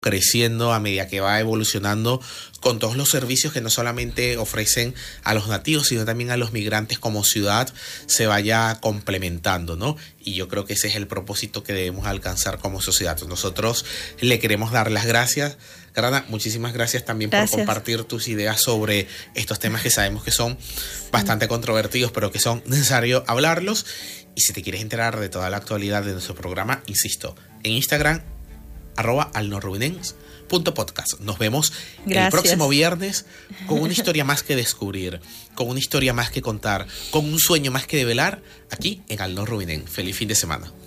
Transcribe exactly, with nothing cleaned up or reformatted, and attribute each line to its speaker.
Speaker 1: creciendo, a medida que va evolucionando con todos los servicios que no solamente ofrecen a los nativos, sino también a los migrantes como ciudad, se vaya complementando, ¿no? Y yo creo que ese es el propósito que debemos alcanzar como sociedad. Nosotros le queremos dar las gracias. Carana, muchísimas gracias también gracias. por compartir tus ideas sobre estos temas que sabemos que son bastante controvertidos, pero que son necesarios hablarlos. Y si te quieres enterar de toda la actualidad de nuestro programa, insisto, en Instagram, arroba alnorrubinens punto podcast. Nos vemos Gracias. el próximo viernes con una historia más que descubrir, con una historia más que contar, con un sueño más que develar, aquí en Alnorrubinens. Feliz fin de semana.